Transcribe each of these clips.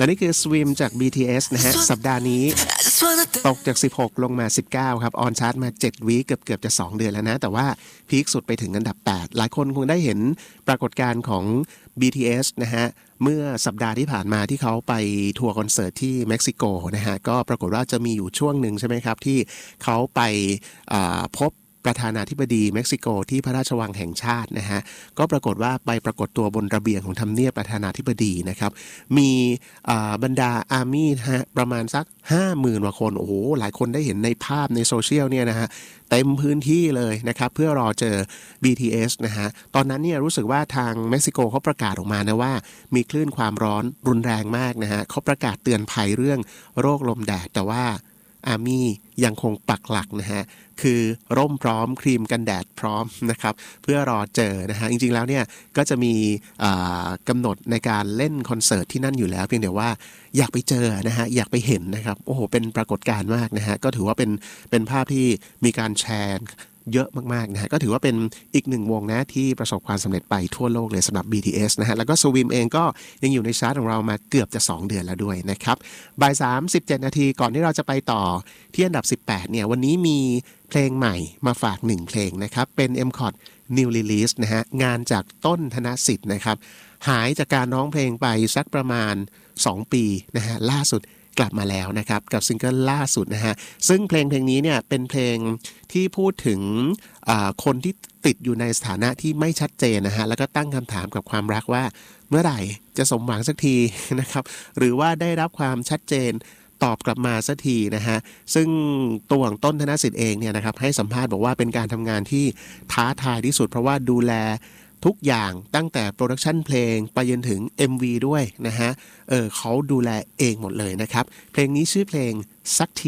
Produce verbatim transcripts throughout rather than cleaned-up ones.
และนี่คือ Swim จาก บี ที เอส นะฮะสัปดาห์นี้ตกจากสิบหกลงมาสิบเก้าครับออนชาร์ตมาเจ็ดวีคเกือบๆจะสองเดือนแล้วนะแต่ว่าพีคสุดไปถึงอันดับแปดหลายคนคงได้เห็นปรากฏการณ์ของ บี ที เอส นะฮะเมื่อสัปดาห์ที่ผ่านมาที่เขาไปทัวร์คอนเสิร์ตที่เม็กซิโกนะฮะก็ปรากฏว่าจะมีอยู่ช่วงหนึ่งใช่ไหมครับที่เขาไปพบประธานาธิบดีเม็กซิโกที่พระราชวังแห่งชาตินะฮะก็ปรากฏว่าไปปรากฏตัวบนระเบียงของทำเนียบประธานาธิบดีนะครับมีบรรดาอาร์มี่ฮะประมาณสัก ห้าหมื่น กว่าคนโอ้โหหลายคนได้เห็นในภาพในโซเชียลเนี่ยนะฮะเต็มพื้นที่เลยนะครับเพื่อรอเจอ บี ที เอส นะฮะตอนนั้นเนี่ยรู้สึกว่าทางเม็กซิโกเขาประกาศออกมานะว่ามีคลื่นความร้อนรุนแรงมากนะฮะเขาประกาศเตือนภัยเรื่องโรคลมแดดแต่ว่าอาร์มี่ยังคงปักหลักนะฮะคือร่มพร้อมครีมกันแดดพร้อมนะครับเพื่อรอเจอนะฮะจริงๆแล้วเนี่ยก็จะมีกำหนดในการเล่นคอนเสิร์ตที่นั่นอยู่แล้วเพียงแต่ว่าอยากไปเจอนะฮะอยากไปเห็นนะครับโอ้โหเป็นปรากฏการณ์มากนะฮะก็ถือว่าเป็นเป็นภาพที่มีการแชร์เยอะมากๆนะฮะก็ถือว่าเป็นอีกหนึ่งวงนะที่ประสบความสำเร็จไปทั่วโลกเลยสำหรับ บี ที เอส นะฮะแล้วก็ Swim เองก็ยังอยู่ในชาร์ตของเรามาเกือบจะสองเดือนแล้วด้วยนะครับบ่ายสามสิบเจ็ดนาทีก่อนที่เราจะไปต่อที่อันดับสิบแปดเนี่ยวันนี้มีเพลงใหม่มาฝากหนึ่งเพลงนะครับเป็น เอ็ม คอ ที New Release นะฮะงานจากต้นธนสิทธิ์นะครับหายจากการร้องเพลงไปสักประมาณสองปีนะฮะล่าสุดกลับมาแล้วนะครับกับซิงเกิลล่าสุดนะฮะซึ่งเพลงเพลงนี้เนี่ยเป็นเพลงที่พูดถึงคนที่ติดอยู่ในสถานะที่ไม่ชัดเจนนะฮะแล้วก็ตั้งคำถามกับความรักว่าเมื่อไหร่จะสมหวังสักทีนะครับหรือว่าได้รับความชัดเจนตอบกลับมาสักทีนะฮะซึ่งตัวของต้นธนสิทธิ์เองเนี่ยนะครับให้สัมภาษณ์บอกว่าเป็นการทำงานที่ท้าทายที่สุดเพราะว่าดูแลทุกอย่างตั้งแต่โปรดักชันเพลงไปจนถึง เอ็ม วี ด้วยนะฮะเออเขาดูแลเองหมดเลยนะครับเพลงนี้ชื่อเพลงสักที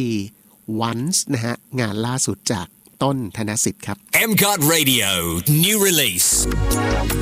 once นะฮะงานล่าสุดจากต้นธนสิทธิ์ครับเอ็ม ซี โอ ที Radio New Release